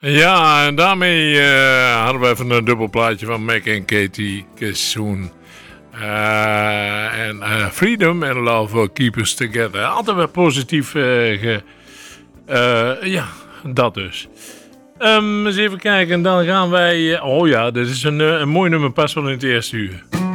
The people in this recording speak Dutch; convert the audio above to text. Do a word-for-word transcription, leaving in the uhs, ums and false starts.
Ja, en daarmee uh, hadden we even een dubbel plaatje van Mac en Katie Kissoon. Uh, en uh, Freedom and Love will keep us together. Altijd weer positief. Uh, ge, uh, ja, dat dus. Um, eens even kijken, dan gaan wij... Uh, oh ja, dit is een, uh, een mooi nummer, pas wel in het eerste uur.